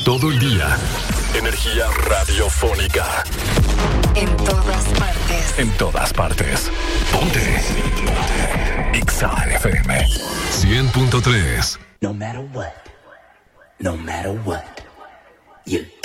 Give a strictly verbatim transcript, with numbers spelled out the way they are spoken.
Todo el día. Energía radiofónica. En todas partes. En todas partes. Ponte. Ponte. Exa F M. cien punto tres. No matter what. No matter what. You